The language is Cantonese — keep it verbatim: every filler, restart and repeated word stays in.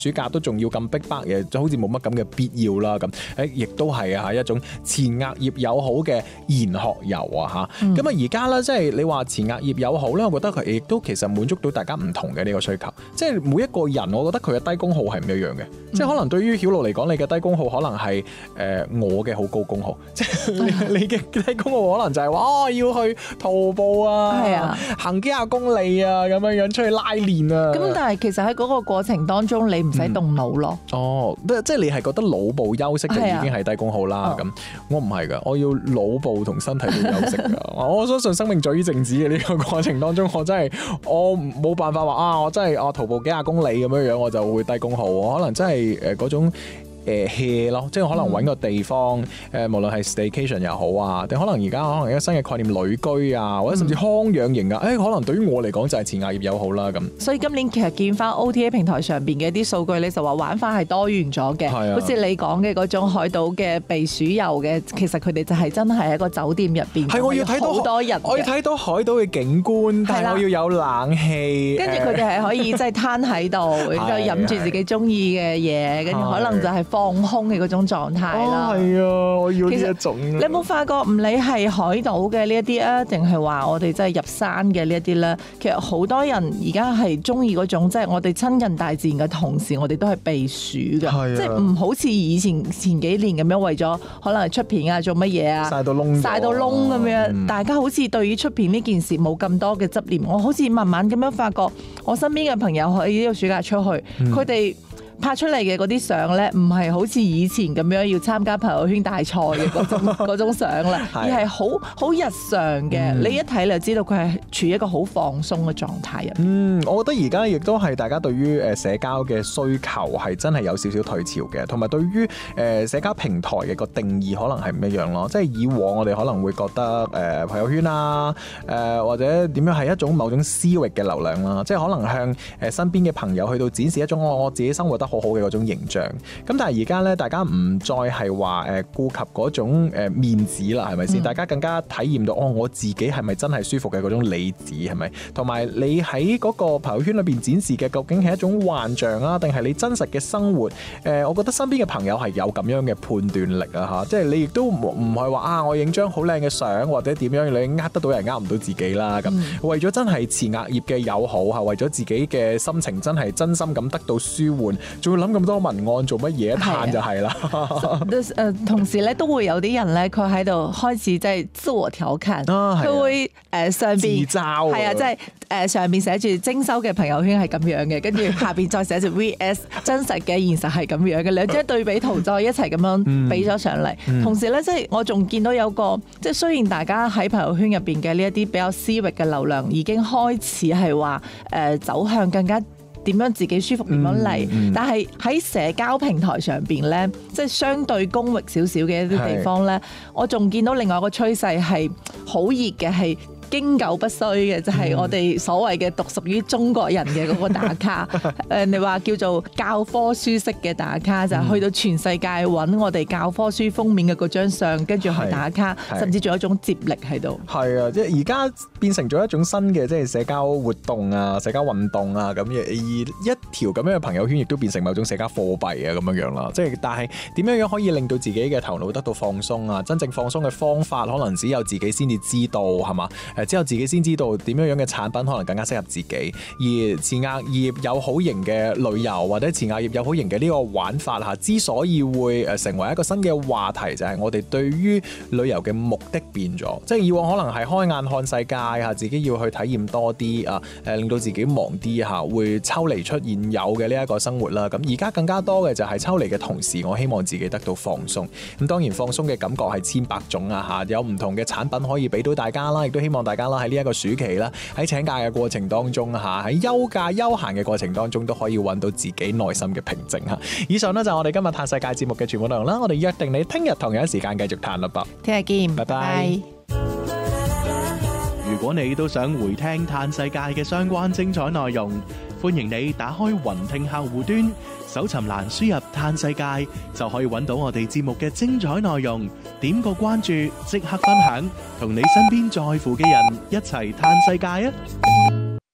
暑假都仲要咁逼迫嘅，就好似冇乜咁嘅必要啦。咁誒，亦都係啊，一種前額葉友好嘅研學遊啊嚇。咁啊而家咧，即係你話前額葉友好咧，我覺得佢亦都其實滿足到大家唔同嘅呢個需求。即係每一個人，我覺得佢嘅低功耗係唔一樣嘅。嗯、即係可能對於曉露嚟講，你嘅低功耗可能係誒、呃、我嘅好高功耗。即係你你嘅低功耗可能就係話哦要去徒步啊，啊行幾廿公里啊咁樣樣出去拉練啊。 咁但係其實喺嗰個過程當中，你唔使動腦咯、 嗯。哦，即係你係覺得腦部休息就已經係低功耗啦。咁、啊、我唔係㗎，我要腦部同身體都休息㗎。我相信生命在於靜止嘅呢個過程當中，我真係我冇辦法話啊，我真係我徒步幾廿公里咁樣樣，我就會低功耗。我可能真係誒嗰種。誒 hea 咯，即係可能揾個地方，誒、嗯、無論係 staycation 又好啊，定可能而家可能一個新嘅概念旅居啊，或者甚至康養型啊，誒、嗯欸、可能對於我嚟講就係前額葉友好啦咁。 所以今年其實見翻 O T A 平台上邊嘅一啲數據咧，就話玩法係多元咗嘅，好似、啊、你講嘅嗰種海島嘅避暑遊嘅，其實佢哋就係真係喺個酒店入邊，係我要睇到好多人， 我要睇到海島嘅景觀，但係我要有冷氣， 跟住佢哋係可以即係攤喺度，然之後飲住自己中意嘅嘢，跟住可能就係放空嘅嗰種狀態啦。 係、哦、啊，我要呢一種。你有冇發覺唔理係海島嘅呢一啲啊，定係話我哋真係入山嘅呢一啲咧？其實好多人而家係中意嗰種，即係我哋親近大自然嘅同時，我哋都係避暑嘅，啊、即係唔好似以前前幾年咁樣為咗可能係出片啊，做乜嘢啊， 曬到窿， 曬到窿咁樣。嗯、大家好似對於出片呢件事冇咁多嘅執念。我好似慢慢咁樣發覺，我身邊嘅朋友喺呢個暑假出去，佢哋、嗯。拍出嚟嘅嗰啲相咧，唔係好似以前咁樣要參加朋友圈大賽嘅嗰種嗰種相啦，而係好好日常嘅。嗯、你一睇你就知道佢係處於一個好放鬆嘅狀態入。嗯， 我覺得而家亦都係大家對於誒社交嘅需求係真係有少少退潮嘅，同埋對於誒社交平台嘅個定義可能係唔一樣咯。即係以往我哋可能會覺得誒朋友圈啊，誒或者點樣係一種某種私域嘅流量啦，即係可能向誒身邊嘅朋友去到展示一種我自己生活得好好嘅嗰種形象，咁但係而家咧，大家唔再係話誒顧及嗰種誒面子啦，係咪先？嗯、大家更加體驗到哦，我自己係咪真係舒服嘅嗰種理智係咪？同埋你喺嗰個朋友圈裏邊展示嘅，究竟係一種幻象啊，定係你真實嘅生活？誒、呃，我覺得身邊嘅朋友係有咁樣嘅判斷力啊，嚇！即係你亦都唔唔係話啊，我影張好靚嘅相或者點樣，你呃得到人呃唔到自己啦咁。嗯、為咗真係前額葉嘅友好嚇，為咗自己嘅心情真係真心咁得到舒緩，仲要諗咁多文案做乜嘢？嘆就係啦。 誒，同時咧都會有啲人咧，佢喺度開始即係自我調侃，佢、啊、會誒上邊自嘲， 係啊，即係誒上邊寫住徵收嘅朋友圈係咁樣嘅，跟住下邊再寫住 V S 真實嘅現實係咁樣嘅，兩張對比圖再一齊咁樣俾咗上嚟。嗯、同時咧，即係我仲見到有個，即係雖然大家喺朋友圈入邊嘅呢一啲比較私域嘅流量已經開始係話誒走向更加。點樣自己舒服點樣嚟？嗯嗯、但係喺社交平台上邊咧，即係相對公域少少嘅一啲地方咧，是我仲見到另外一個趨勢係好熱嘅，係經久不衰嘅，就係、是、我哋所謂嘅獨屬於中國人嘅嗰個打卡。誒、嗯，你話叫做教科書式嘅打卡，就係、是、去到全世界揾我哋教科書封面嘅嗰張相，跟住去打卡，甚至仲有一種接力喺度。係啊，即係而家變成咗一種新嘅即係社交活動啊、社交運動啊咁嘅，而一條咁樣嘅朋友圈亦都變成某種社交貨幣啊咁樣樣啦。即係但係點樣樣可以令到自己嘅頭腦得到放鬆啊？真正放鬆嘅方法可能只有自己先至知道，係嘛？之後自己先知道點樣樣嘅產品可能更加適合自己，而前額葉友好型嘅旅遊或者前額葉友好型嘅呢個玩法嚇，之所以會誒成為一個新嘅話題，就係、是、我哋對於旅遊嘅目的變咗，即係以往可能係開眼看世界嚇，自己要去體驗多啲啊，誒令到自己忙啲嚇，會抽離出現有嘅呢一個生活啦。咁而家更加多嘅就係抽離嘅同時，我希望自己得到放鬆。咁當然放鬆嘅感覺係千百種啊嚇，有唔同嘅產品可以俾到大家啦，亦都希望大家啦喺呢一個暑期啦，喺請假嘅過程當中嚇，喺休假休閒嘅過程當中都可以揾到自己內心嘅平靜嚇。以上呢，就係我哋今日嘆世界節目嘅全部內容啦，我哋約定你聽日同樣時間繼續嘆啦噃， 聽日見，拜拜。 如果你都想回聽嘆世界嘅相關精彩內容，歡迎你打開雲聽客戶端，搜尋欄輸入嘆世界，就可以揾到我哋節目嘅精彩內容。點個關注，即刻分享，同你身邊在乎嘅人一齊嘆世界啊！